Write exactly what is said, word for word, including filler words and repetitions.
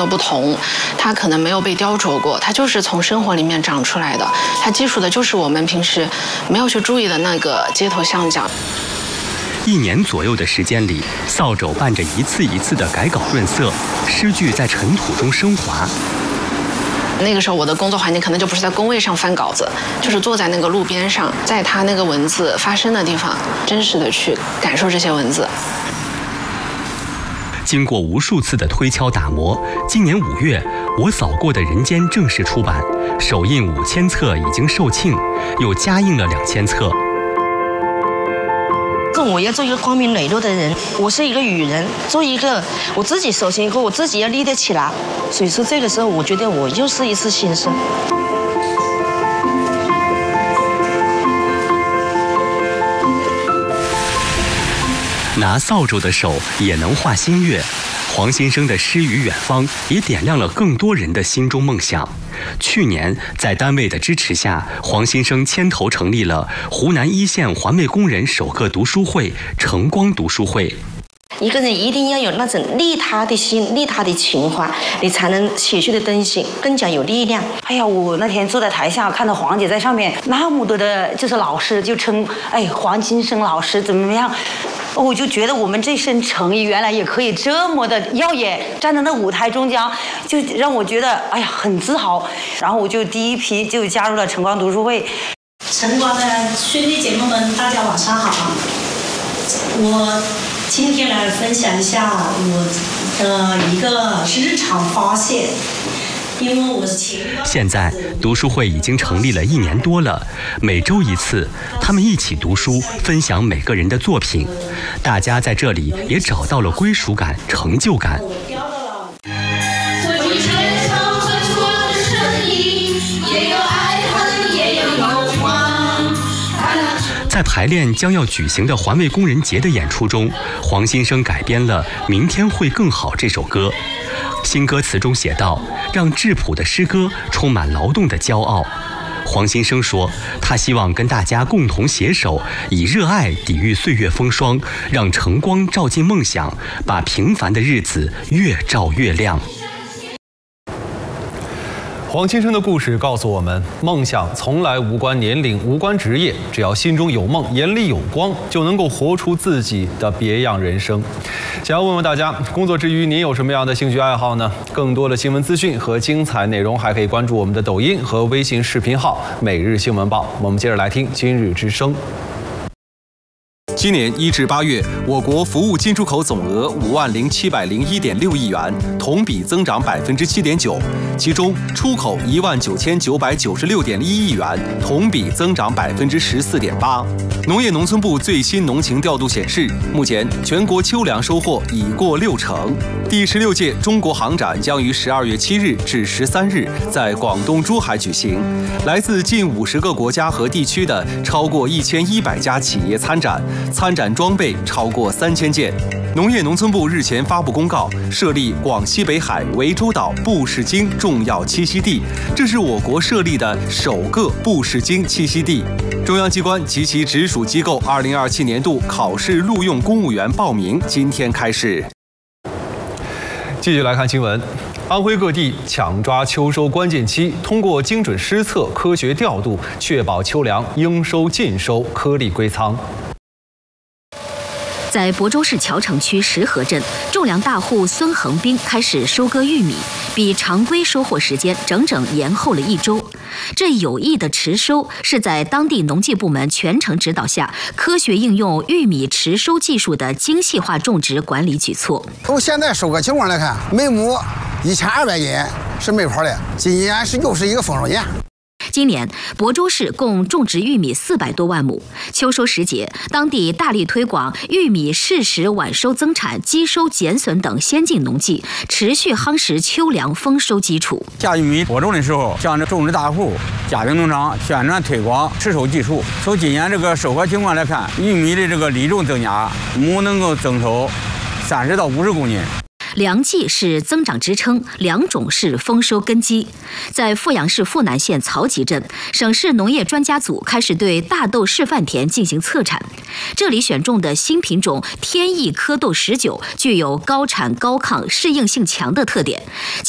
的不同，它可能没有被雕琢过，它就是从生活里面长出来的，它基础的就是我们平时没有去注意的那个街头巷角。 一年左右的时间里，扫帚伴着一次一次的改稿润色，诗句在尘土中升华。 那个时候我的工作环境可能就不是在工位上翻稿子，就是坐在那个路边上，在他那个文字发生的地方，真实的去感受这些文字。 经过无数次的推敲打磨，今年五月，我扫过的人间正式出版，首印五千册已经售罄，又加印了两千册。 我要做一个光明磊落的人，我是一个女人，做一个我自己首先一个我自己要立得起来。所以说这个时候，我觉得我又是一次新生。 拿扫帚的手也能画新月，黄先生的诗与远方也点亮了更多人的心中梦想。去年，在单位的支持下，黄先生牵头成立了湖南一线环卫工人首个读书会——晨光读书会。 一个人一定要有那种利他的心、利他的情怀，你才能写出的东西更加有力量。 哎呀，我那天坐在台下，看到黄姐在上面，那么多的就是老师就称，哎，黄金生老师怎么样？我就觉得我们这身诚意原来也可以这么的耀眼，站在那舞台中间，就让我觉得哎呀很自豪。然后我就第一批就加入了晨光读书会。 晨光的兄弟姐妹们，大家晚上好。我今天来分享一下我的一个日常发现。因为我是前现在读书会已经成立了一年多了，每周一次，他们一起读书，分享每个人的作品。大家在这里也找到了归属感、成就感。在排练将要举行的环卫工人节的演出中，黄先生改编了《明天会更好》这首歌。新歌词中写道：“让质朴的诗歌充满劳动的骄傲。”黄先生说，他希望跟大家共同携手，以热爱抵御岁月风霜，让晨光照进梦想，把平凡的日子越照越亮。 黄先生的故事告诉我们，梦想从来无关年龄，无关职业，只要心中有梦，眼里有光，就能够活出自己的别样人生。想要问问大家，工作之余您有什么样的兴趣爱好呢？更多的新闻资讯和精彩内容，还可以关注我们的抖音和微信视频号“每日新闻报”。我们接着来听今日之声。 今年一至八月，我国服务进出口总额五万零七百零一点六亿元，同比增长百分之七点九。其中，出口一万九千九百九十六点一亿元，同比增长百分之十四点八。农业农村部最新农情调度显示，目前全国秋粮收获已过六成。第十六届中国航展将于十二月七日至十三日在广东珠海举行，来自近五十个国家和地区的超过一千一百家企业参展。参展装备超过三千件。农业农村部日前发布公告，设立广西北海涠洲岛布氏鲸重要栖息地，这是我国设立的首个布氏鲸栖息地。中央机关及其直属机构二零二七年度考试录用公务员报名今天开始。 继续来看新闻。安徽各地抢抓秋收关键期，通过精准施策、科学调度，确保秋粮应收尽收，颗粒归仓。 在亳州市谯城区石河镇，种粮大户孙恒兵开始收割玉米，比常规收获时间整整延后了一周。这有益的迟收是在当地农技部门全程指导下，科学应用玉米迟收技术的精细化种植管理举措。 从现在收割情况来看，每亩一千二百斤是没跑的，今年是又是一个丰收年。 今年，亳州市共种植玉米四百多万亩。秋收时节，当地大力推广玉米适时晚收增产、机收减损等先进农技，持续夯实秋粮丰收基础。 下玉米播种的时候，向着种植大户、家庭农场宣传推广迟收技术。从今年这个收获情况来看，玉米的这个粒重增加，亩能够增收三十到五十公斤。 粮技是增长支撑，粮种是丰收根基。在阜阳市阜南县曹集镇，省市农业专家组开始对大豆示范田进行测产。这里选种的新品种天意蝌豆十九具有高产高抗、适应性强的特点，